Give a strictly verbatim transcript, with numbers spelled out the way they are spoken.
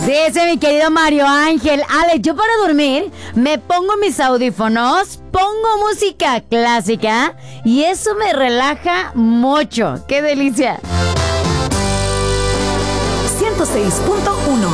Dice mi querido Mario Ángel, Ale, yo para dormir me pongo mis audífonos, pongo música clásica y eso me relaja mucho. ¡Qué delicia! ciento seis punto uno